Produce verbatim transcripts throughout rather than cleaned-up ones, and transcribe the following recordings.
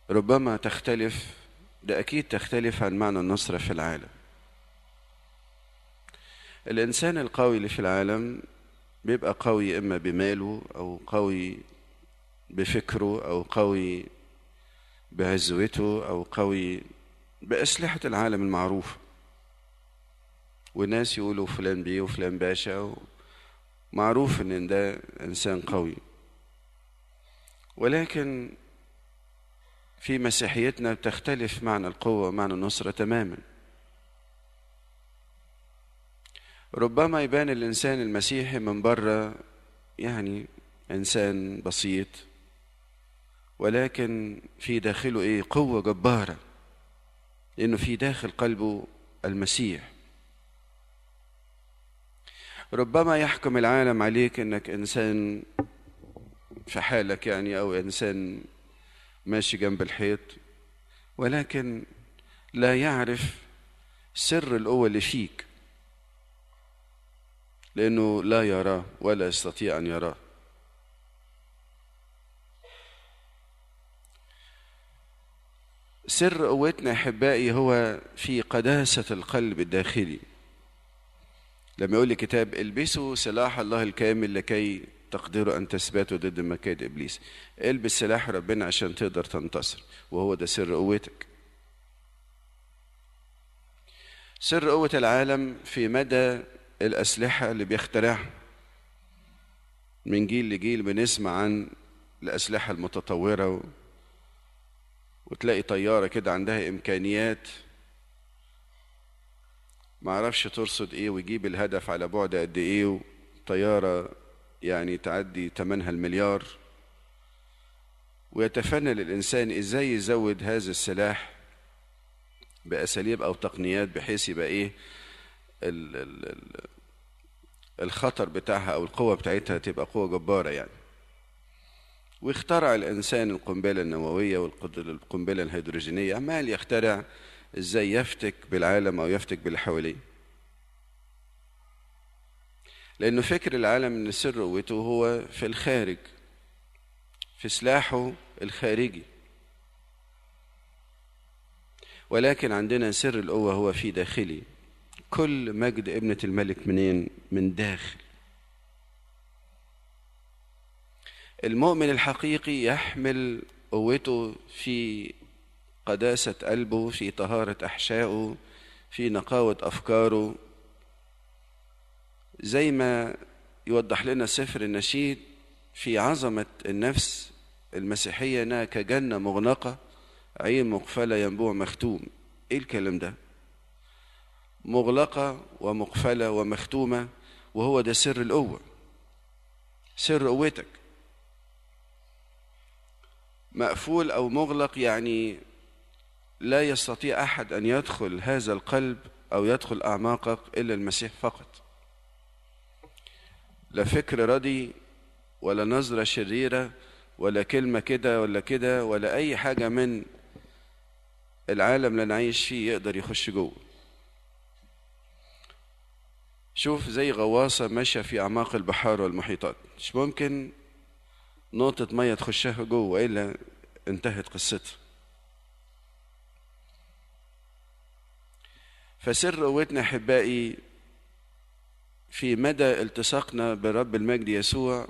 ربما تختلف، ده أكيد تختلف عن معنى النصرة في العالم. الإنسان القوي اللي في العالم بيبقى قوي إما بماله أو قوي بفكره أو قوي بعزوته أو قوي بأسلحة العالم المعروفة، والناس يقولوا فلان بيه وفلان باشا، معروف إن ده إنسان قوي. ولكن في مسيحيتنا بتختلف معنى القوة ومعنى النصرة تماما. ربما يبان الإنسان المسيحي من بره يعني إنسان بسيط، ولكن في داخله إيه؟ قوة جبارة، لأنه في داخل قلبه المسيح. ربما يحكم العالم عليك إنك إنسان في حالك يعني، أو إنسان ماشي جنب الحيط، ولكن لا يعرف سر القوة اللي فيك، لأنه لا يراه ولا يستطيع أن يراه. سر قوتنا أحبائي هو في قداسة القلب الداخلي. لما يقول الكتاب البسوا سلاح الله الكامل لكي تقدروا أن تثبتوا ضد مكائد إبليس، البس سلاح ربنا عشان تقدر تنتصر، وهو ده سر قوتك. سر قوة العالم في مدى الأسلحة اللي بيخترعها. من جيل لجيل بنسمع عن الأسلحة المتطورة، وتلاقي طيارة كده عندها إمكانيات معرفش ترصد إيه ويجيب الهدف على بعد قد إيه، طيارة يعني تعدي تمنها المليار. ويتفنن الإنسان إزاي يزود هذا السلاح بأساليب أو تقنيات بحيث يبقى إيه ال ال ال الخطر بتاعها أو القوة بتاعتها تبقى قوة جبارة يعني. واخترع الإنسان القنبلة النووية والقنبلة الهيدروجينية، عمال يخترع إزاي يفتك بالعالم أو يفتك باللي حواليه، لأنه فكر العالم إن سر قوته هو في الخارج، في سلاحه الخارجي. ولكن عندنا سر القوة هو في داخلي. كل مجد ابنة الملك منين؟ من داخل. المؤمن الحقيقي يحمل قوته في قداسة قلبه، في طهارة أحشائه، في نقاوة أفكاره، زي ما يوضح لنا سفر النشيد في عظمة النفس المسيحية إنها كجنة مغلقة، عين مقفلة، ينبوع مختوم. إيه الكلام ده؟ مغلقة ومقفلة ومختومة، وهو ده سر القوة، سر قوتك. مقفول أو مغلق يعني لا يستطيع أحد أن يدخل هذا القلب أو يدخل أعماقك إلا المسيح فقط. لا فكر ردي ولا نظرة شريرة ولا كلمة كده ولا كده ولا أي حاجة من العالم اللي نعيش فيه يقدر يخش جوه. شوف زي غواصة ماشية في أعماق البحار والمحيطات، مش ممكن نقطة مية تخشها جوه إلا انتهت قصتها. فسر قوتنا أحبائي في مدى التصاقنا برب المجد يسوع،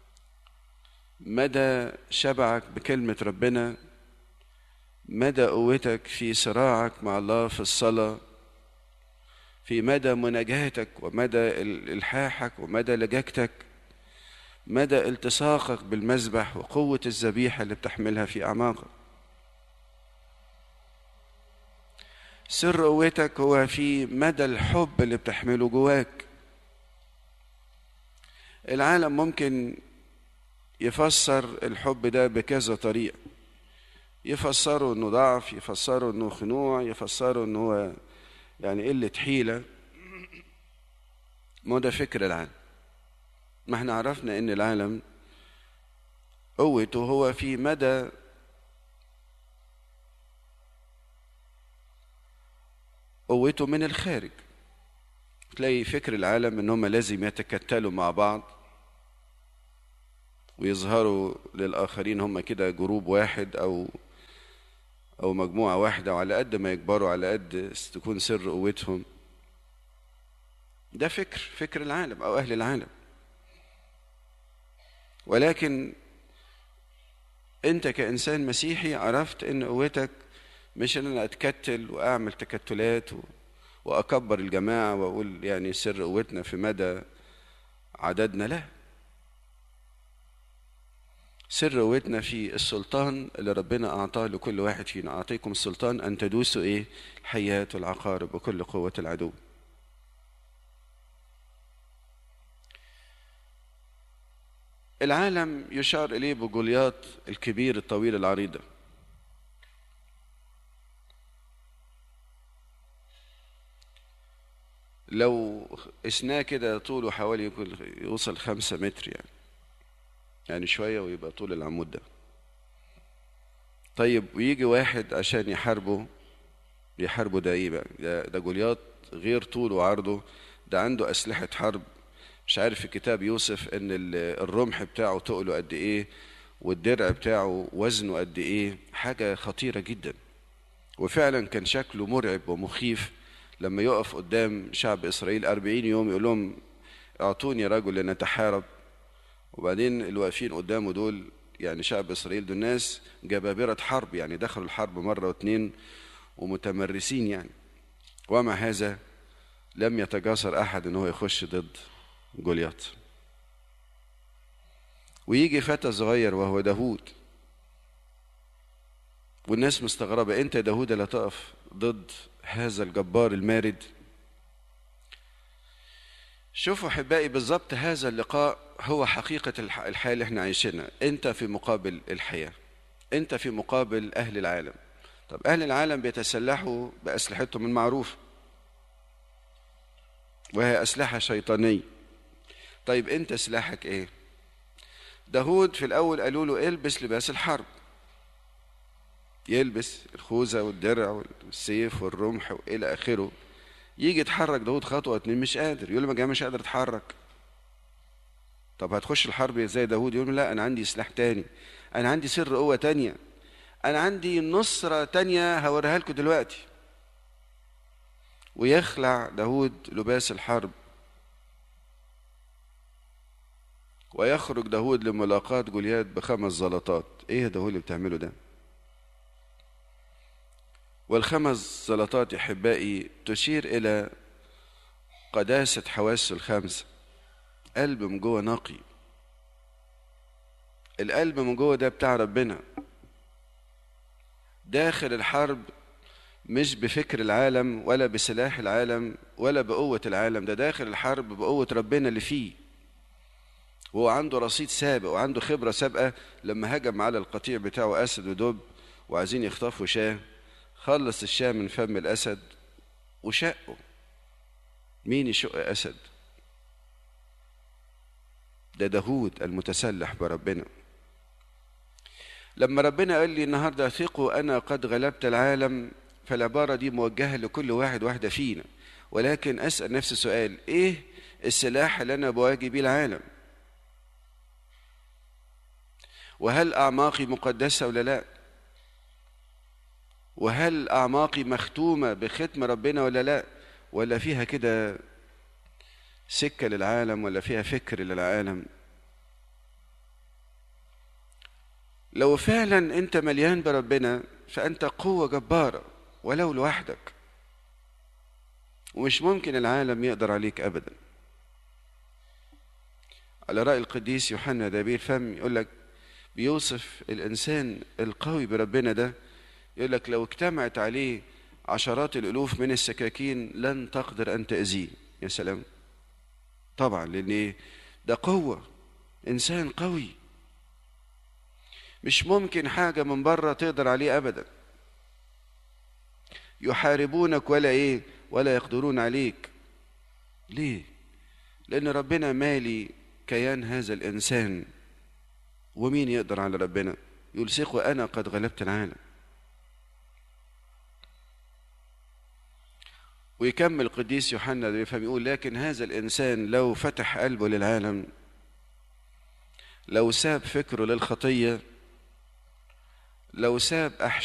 مدى شبعك بكلمة ربنا، مدى قوتك في صراعك مع الله في الصلاة، في مدى مناجاتك ومدى إلحاحك ومدى لجاجتك، مدى التصاقك بالمذبح وقوة الذبيحة اللي بتحملها في أعماقك. سر قوتك هو في مدى الحب اللي بتحمله جواك. العالم ممكن يفسر الحب ده بكذا طريقة، يفسروا انه ضعف، يفسروا انه خنوع، يفسروا انه هو يعني قلة حيلة. ما ده فكر العالم. ما احنا عرفنا ان العالم قوته هو في مدى قوته من الخارج. تلاقي فكر العالم ان هم لازم يتكتلوا مع بعض ويظهروا للآخرين هم كده جروب واحد، أو أو مجموعة واحدة، وعلى قد ما يكبروا على قد تكون سر قوتهم. ده فكر فكر العالم أو أهل العالم. ولكن أنت كإنسان مسيحي عرفت إن قوتك مش إن أنا أتكتل وأعمل تكتلات وأكبر الجماعة وأقول يعني سر قوتنا في مدى عددنا، لا. سر قوتنا في السلطان اللي ربنا أعطاه لكل واحد فينا. أعطيكم السلطان أن تدوسوا إيه؟ الحيات والعقارب وكل قوة العدو. العالم يشار إليه بجولياط الكبير الطويل العريضة. لو قسناه كده طوله حوالي يوصل خمسة متر يعني يعني شوية ويبقى طول العمود ده. طيب ويجي واحد عشان يحاربه يحاربه ده ايه بقى؟ ده, ده جولياط غير طوله وعرضه، ده عنده أسلحة حرب. مش عارف الكتاب يوصف ان الرمح بتاعه تقله قد ايه، والدرع بتاعه وزنه قد ايه، حاجة خطيرة جدا. وفعلا كان شكله مرعب ومخيف لما يقف قدام شعب إسرائيل أربعين يوم يقول لهم اعطوني رجل لنتحارب. وبعدين اللي واقفين قدامه دول يعني شعب إسرائيل دول ناس جبابرة حرب، يعني دخلوا الحرب مرة واتنين ومتمرسين يعني. ومع هذا لم يتجاسر أحد أنه يخش ضد جولياط. ويجي فتى صغير وهو داود، والناس مستغربة، أنت يا داود لا تقف ضد هذا الجبار المارد؟ شوفوا أحبائي، بالضبط هذا اللقاء هو حقيقة الحياة اللي احنا عايشينها. أنت في مقابل الحياة، أنت في مقابل أهل العالم. طب أهل العالم بيتسلحوا بأسلحتهم المعروفة، وهي أسلحة شيطانية. طيب أنت سلاحك إيه؟ داود في الأول قالوا له البس لباس الحرب، يلبس الخوذة والدرع والسيف والرمح وإلى آخره. يجي يتحرك داود خطوة اتنين مش قادر، يقول له ما جاي مش قادر اتحرك. طب هتخش الحرب زي داود؟ يقول له لا، أنا عندي سلاح تاني، أنا عندي سر قوة تانية، أنا عندي نصرة تانية هوريها لكم دلوقتي. ويخلع داود لباس الحرب ويخرج داود لملاقاة جولياط بخمس زلطات. ايه يا داود اللي بتعمله ده؟ والخمس زلطات يا احبائي تشير الى قداسة حواسه الخمسة. قلب من جوه نقي. القلب من جوه ده بتاع ربنا. داخل الحرب مش بفكر العالم ولا بسلاح العالم ولا بقوة العالم، ده داخل الحرب بقوة ربنا اللي فيه. وهو عنده رصيد سابق وعنده خبرة سابقة. لما هجم على القطيع بتاعه أسد ودب وعايزين يخطفوا شاه، خلص الشاه من فم الأسد وشقه. مين يشق أسد؟ ده داود المتسلح بربنا. لما ربنا قال لي النهارده ثقوا أنا قد غلبت العالم، فالعبارة دي موجهة لكل واحد واحدة فينا. ولكن أسأل نفسي سؤال، إيه السلاح اللي أنا بواجه بيه العالم؟ وهل أعماقي مقدسة ولا لا؟ وهل أعماقي مختومة بختم ربنا ولا لا؟ ولا فيها كده سكة للعالم ولا فيها فكر للعالم؟ لو فعلا أنت مليان بربنا فأنت قوة جبارة ولو لوحدك، ومش ممكن العالم يقدر عليك أبدا. على رأي القديس يوحنا ذبي الفم يقول لك، بيوصف الإنسان القوي بربنا ده، يقول لك لو اجتمعت عليه عشرات الألوف من السكاكين لن تقدر أن تأذيه. يا سلام! طبعا، لأن ده قوة، إنسان قوي مش ممكن حاجة من بره تقدر عليه أبدا. يحاربونك ولا إيه ولا يقدرون عليك. ليه؟ لأن ربنا مالي كيان هذا الإنسان. ومين يقدر على ربنا؟ يقول ثقوا أنا قد غلبت العالم. ويكمل القديس يوحنا بيفهم يقول لكن هذا الإنسان لو فتح قلبه للعالم، لو ساب فكره للخطية، لو ساب